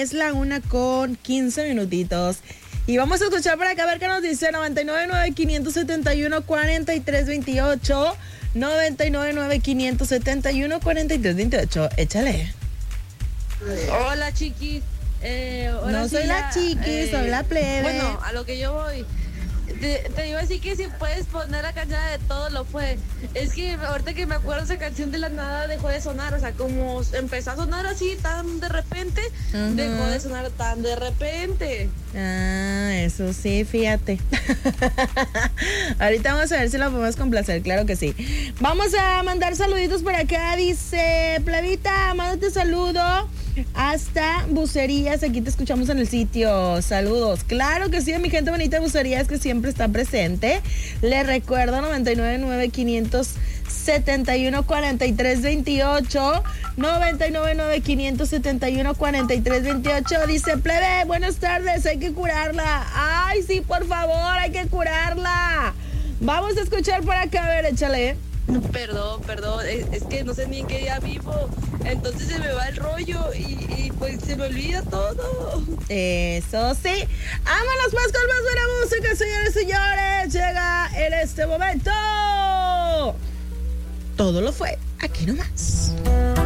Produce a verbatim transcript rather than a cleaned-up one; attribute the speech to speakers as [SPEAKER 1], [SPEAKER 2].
[SPEAKER 1] es la una con quince minutitos. Y vamos a escuchar para acá a ver qué nos dice. Noventa y nueve nueve quinientos setenta y uno cuarenta y tres veintiocho. Noventa y nueve nueve quinientos setenta y uno cuarenta y tres veintiocho. Échale.
[SPEAKER 2] Hola, chiquis. Eh,
[SPEAKER 1] no soy
[SPEAKER 2] sí
[SPEAKER 1] la chiquis, eh, soy la plebe.
[SPEAKER 2] Bueno, a lo que yo voy. Te, te iba a decir que si puedes poner la canción de Todo Lo Fue. Es que ahorita que me acuerdo, esa canción de la nada dejó de sonar. O sea, como empezó a sonar así tan de repente, uh-huh. dejó de sonar tan de repente.
[SPEAKER 1] Ah, eso sí, fíjate. Ahorita vamos a ver si la podemos complacer, claro que sí. Vamos a mandar saluditos por acá. Dice, plebita, mándate saludo hasta Bucerías. Aquí te escuchamos en el sitio. Saludos. Claro que sí, mi gente bonita de Bucerías que siempre está presente. Les recuerdo noventa y nueve nueve quinientos setenta y uno cuarenta y tres veintiocho. noventa y nueve nueve quinientos setenta y uno cuarenta y tres veintiocho. Dice, plebe, buenas tardes, hay que curarla. Ay, sí, por favor, hay que curarla. Vamos a escuchar por acá, a ver, échale.
[SPEAKER 2] Perdón, perdón, es, es que no sé ni en qué día vivo, entonces se me va el rollo y, y pues se me olvida todo.
[SPEAKER 1] Eso sí. Vámonos más con más buena música, señores y señores. Llega en este momento Todo Lo Fue, aquí nomás.